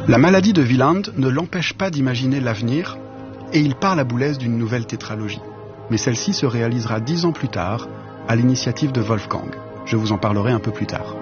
La maladie de Wieland ne l'empêche pas d'imaginer l'avenir et il part la boulaise d'une nouvelle tétralogie. Mais celle-ci se réalisera 10 ans plus tard, à l'initiative de Wolfgang. Je vous en parlerai un peu plus tard.